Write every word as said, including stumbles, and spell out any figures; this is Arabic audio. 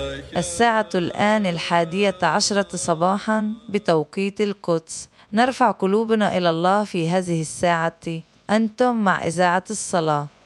الساعة الآن الحادية عشرة صباحا بتوقيت القدس. نرفع قلوبنا إلى الله في هذه الساعة. أنتم مع إذاعة الصلاة.